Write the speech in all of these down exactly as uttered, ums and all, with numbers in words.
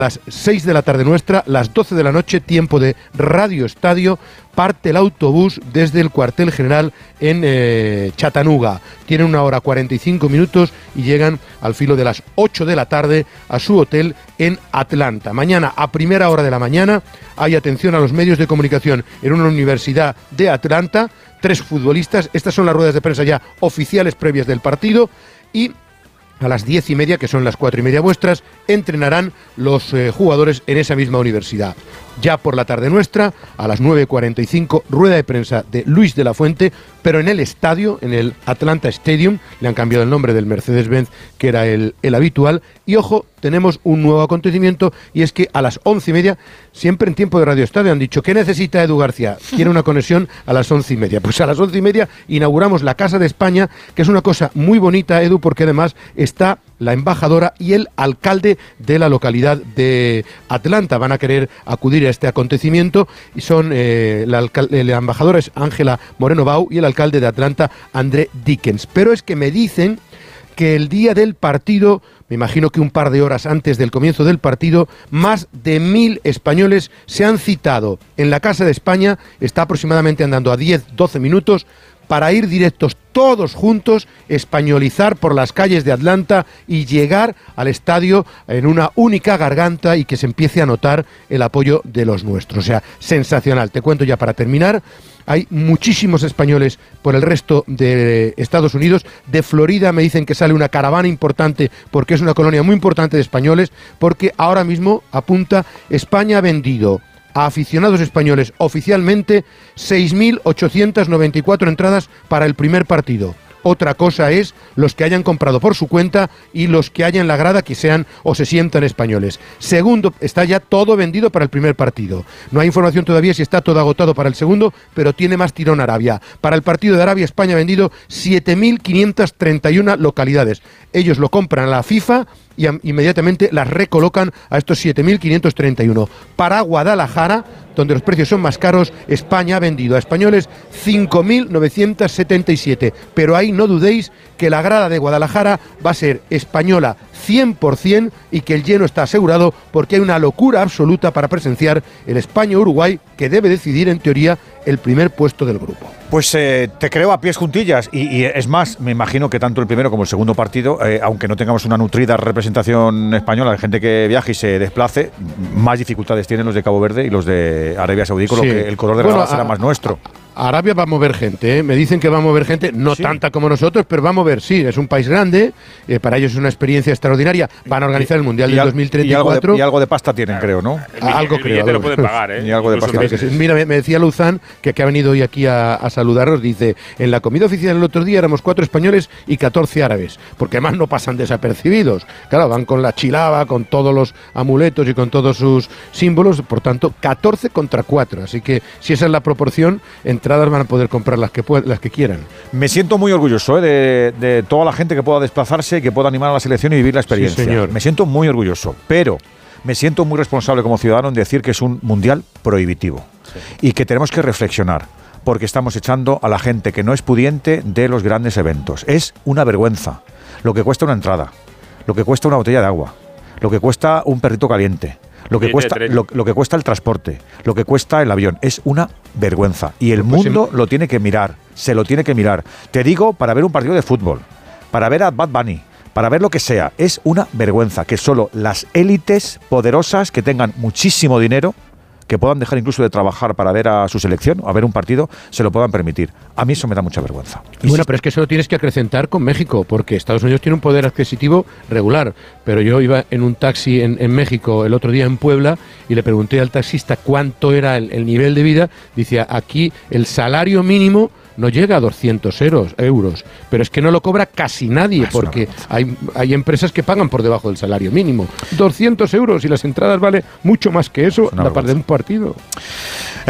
las seis de la tarde nuestra, las doce de la noche, tiempo de Radio Estadio, parte el autobús desde el cuartel general en eh, Chattanooga. Tienen una hora cuarenta y cinco minutos y llegan al filo de las ocho de la tarde a su hotel en Atlanta. Mañana, a primera hora de la mañana, hay atención a los medios de comunicación en una universidad de Atlanta. Tres futbolistas, estas son las ruedas de prensa ya oficiales previas del partido, y a las diez y media, que son las cuatro y media vuestras, entrenarán los eh, jugadores en esa misma universidad. Ya por la tarde nuestra, a las nueve cuarenta y cinco, rueda de prensa de Luis de la Fuente, pero en el estadio, en el Atlanta Stadium. Le han cambiado el nombre del Mercedes-Benz, que era el, el habitual. Y ojo, tenemos un nuevo acontecimiento, y es que a las once y media, siempre en tiempo de Radio Estadio, han dicho: ¿qué necesita Edu García? Quiere una conexión a las once y media. Pues a las once y media inauguramos la Casa de España, que es una cosa muy bonita, Edu, porque además está la embajadora y el alcalde de la localidad de Atlanta. Van a querer acudir a este acontecimiento, y son eh, la, la embajadora es Ángela Moreno Bau y el alcalde de Atlanta, André Dickens. Pero es que me dicen que el día del partido, me imagino que un par de horas antes del comienzo del partido, más de mil españoles se han citado en la Casa de España. Está aproximadamente andando a diez doce minutos para ir directos todos juntos, españolizar por las calles de Atlanta y llegar al estadio en una única garganta, y que se empiece a notar el apoyo de los nuestros. O sea, sensacional. Te cuento ya para terminar, hay muchísimos españoles por el resto de Estados Unidos. De Florida me dicen que sale una caravana importante, porque es una colonia muy importante de españoles, porque ahora mismo apunta España ha vendido a aficionados españoles oficialmente seis mil ochocientas noventa y cuatro entradas para el primer partido. Otra cosa es los que hayan comprado por su cuenta y los que haya en la grada que sean o se sientan españoles. Segundo, está ya todo vendido para el primer partido. No hay información todavía si está todo agotado para el segundo, pero tiene más tirón Arabia. Para el partido de Arabia-España ha vendido siete mil quinientas treinta y una localidades. Ellos lo compran a la FIFA y inmediatamente las recolocan a estos siete mil quinientos treinta y uno. Para Guadalajara, donde los precios son más caros, España ha vendido a españoles cinco mil novecientos setenta y siete. Pero ahí no dudéis que la grada de Guadalajara va a ser española cien por ciento y que el lleno está asegurado, porque hay una locura absoluta para presenciar el España-Uruguay, que debe decidir en teoría el primer puesto del grupo. Pues eh, te creo a pies juntillas, y, y es más, me imagino que tanto el primero como el segundo partido, eh, aunque no tengamos una nutrida representación española, de gente que viaje y se desplace, más dificultades tienen los de Cabo Verde y los de Arabia Saudí, con sí. lo que el color de bueno, la será más nuestro. Arabia va a mover gente, ¿eh? Me dicen que va a mover gente, no sí. tanta como nosotros, pero va a mover, sí, es un país grande, eh, para ellos es una experiencia extraordinaria. Van a organizar el Mundial del dos mil treinta y cuatro. Y algo, de, y algo de pasta tienen, creo, ¿no? El, algo el creo. te lo pueden pagar, ¿eh? Y algo de pasta. Mira, me, me decía Luzán, que, que ha venido hoy aquí a, a saludarnos, dice: en la comida oficial el otro día éramos cuatro españoles y catorce árabes, porque además no pasan desapercibidos. Claro, van con la chilaba, con todos los amuletos y con todos sus símbolos, por tanto, catorce contra cuatro. Así que, si esa es la proporción, entradas van a poder comprar comprar las que, las que quieran. Me siento muy orgulloso ¿eh? de, de toda la gente que pueda desplazarse y que pueda animar a la selección y vivir la experiencia. Sí, señor. Me siento muy orgulloso, pero me siento muy responsable como ciudadano en decir que es un mundial prohibitivo, sí. y que tenemos que reflexionar, porque estamos echando a la gente que no es pudiente de los grandes eventos. Es una vergüenza lo que cuesta una entrada, lo que cuesta una botella de agua, lo que cuesta un perrito caliente, lo que cuesta lo, lo que cuesta el transporte, lo que cuesta el avión. Es una vergüenza, y el pues mundo sí. lo tiene que mirar, se lo tiene que mirar. Te digo, para ver un partido de fútbol, para ver a Bad Bunny, para ver lo que sea, es una vergüenza que solo las élites poderosas que tengan muchísimo dinero, que puedan dejar incluso de trabajar para ver a su selección o a ver un partido, se lo puedan permitir. A mí eso me da mucha vergüenza. Y bueno, si... pero es que eso lo tienes que acrecentar con México, porque Estados Unidos tiene un poder adquisitivo regular. Pero yo iba en un taxi en, en México el otro día en Puebla y le pregunté al taxista cuánto era el, el nivel de vida. Decía, aquí el salario mínimo no llega a doscientos euros, pero es que no lo cobra casi nadie, porque hay, hay empresas que pagan por debajo del salario mínimo. doscientos euros, y las entradas vale mucho más que eso, la parte de un partido. En fin,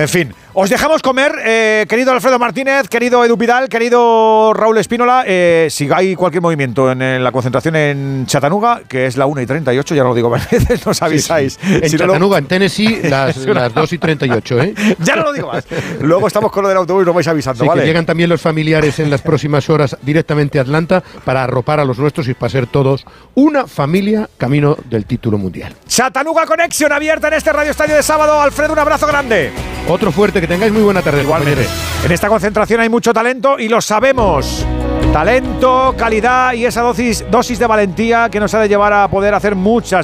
Os dejamos comer, eh, querido Alfredo Martínez, querido Edu Vidal, querido Raúl Espínola. Eh, si hay cualquier movimiento en, en la concentración en Chattanooga, que es la una y treinta y ocho, ya no lo digo más veces, nos avisáis. Sí, sí. En si Chattanooga, no, en Tennessee, las, las dos y treinta y ocho, ¿eh? Ya no lo digo más. Luego estamos con lo del autobús y nos vais avisando, Sí, ¿vale? que llegan también los familiares en las próximas horas directamente a Atlanta para arropar a los nuestros y para ser todos una familia camino del título mundial. Chattanooga Connection abierta en este Radio Estadio de sábado. Alfredo, un abrazo grande. Otro fuerte, que tengáis muy buena tarde. Igualmente. Compañeros. En esta concentración hay mucho talento y lo sabemos. Talento, calidad y esa dosis, dosis de valentía que nos ha de llevar a poder hacer muchas